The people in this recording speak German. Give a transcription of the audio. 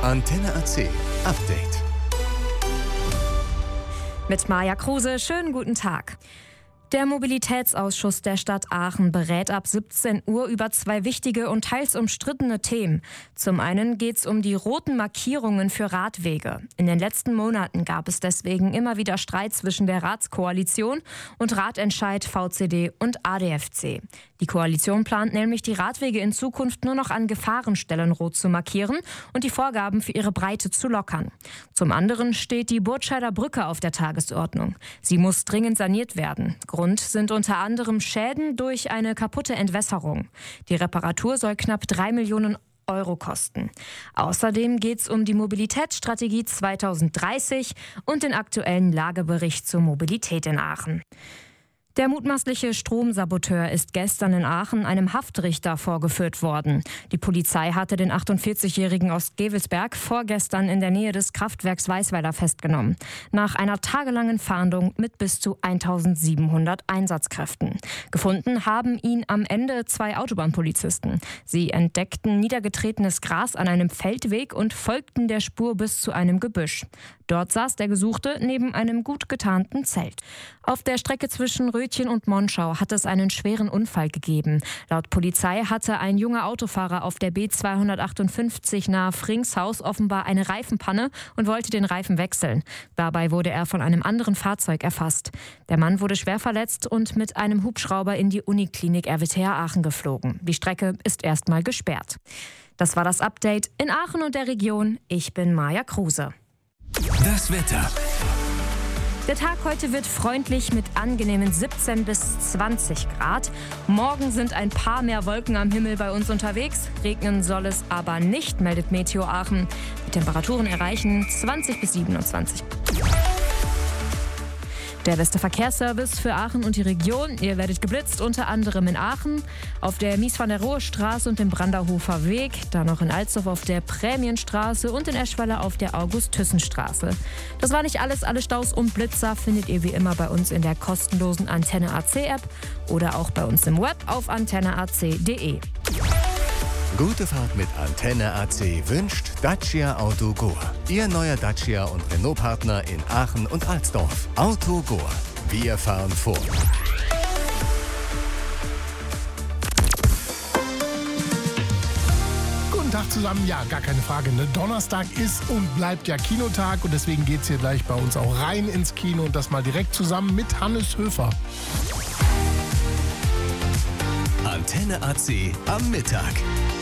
Antenne AC Update. Mit Maja Kruse, schönen guten Tag. Der Mobilitätsausschuss der Stadt Aachen berät ab 17 Uhr über zwei wichtige und teils umstrittene Themen. Zum einen geht es um die roten Markierungen für Radwege. In den letzten Monaten gab es deswegen immer wieder Streit zwischen der Ratskoalition und Ratentscheid VCD und ADFC. Die Koalition plant nämlich, die Radwege in Zukunft nur noch an Gefahrenstellen rot zu markieren und die Vorgaben für ihre Breite zu lockern. Zum anderen steht die Burtscheider Brücke auf der Tagesordnung. Sie muss dringend saniert werden. Grund sind unter anderem Schäden durch eine kaputte Entwässerung. Die Reparatur soll knapp 3 Millionen Euro kosten. Außerdem geht es um die Mobilitätsstrategie 2030 und den aktuellen Lagebericht zur Mobilität in Aachen. Der mutmaßliche Stromsaboteur ist gestern in Aachen einem Haftrichter vorgeführt worden. Die Polizei hatte den 48-Jährigen aus Gevelsberg vorgestern in der Nähe des Kraftwerks Weißweiler festgenommen. Nach einer tagelangen Fahndung mit bis zu 1700 Einsatzkräften. Gefunden haben ihn am Ende zwei Autobahnpolizisten. Sie entdeckten niedergetretenes Gras an einem Feldweg und folgten der Spur bis zu einem Gebüsch. Dort saß der Gesuchte neben einem gut getarnten Zelt. Auf der Strecke zwischen Rötchen und Monschau hat es einen schweren Unfall gegeben. Laut Polizei hatte ein junger Autofahrer auf der B258 nahe Fringshaus offenbar eine Reifenpanne und wollte den Reifen wechseln. Dabei wurde er von einem anderen Fahrzeug erfasst. Der Mann wurde schwer verletzt und mit einem Hubschrauber in die Uniklinik RWTH Aachen geflogen. Die Strecke ist erstmal gesperrt. Das war das Update in Aachen und der Region. Ich bin Maja Kruse. Das Wetter. Der Tag heute wird freundlich mit angenehmen 17 bis 20 Grad. Morgen sind ein paar mehr Wolken am Himmel bei uns unterwegs. Regnen soll es aber nicht, meldet Meteo Aachen. Die Temperaturen erreichen 20 bis 27. Der beste Verkehrsservice für Aachen und die Region. Ihr werdet geblitzt, unter anderem in Aachen, auf der Mies-van-der-Rohe-Straße und dem Branderhofer Weg, dann noch in Alsdorf auf der Prämienstraße und in Eschweiler auf der August-Thyssen-Straße. Das war nicht alles. Alle Staus und Blitzer findet ihr wie immer bei uns in der kostenlosen Antenne AC-App oder auch bei uns im Web auf antenneac.de. Gute Fahrt mit Antenne AC wünscht Dacia Autogor. Ihr neuer Dacia und Renault-Partner in Aachen und Alsdorf. Autogor. Wir fahren vor. Guten Tag zusammen. Ja, gar keine Frage. Ne? Donnerstag ist und bleibt ja Kinotag und deswegen geht es hier gleich bei uns auch rein ins Kino und das mal direkt zusammen mit Hannes Höfer. Antenne AC am Mittag.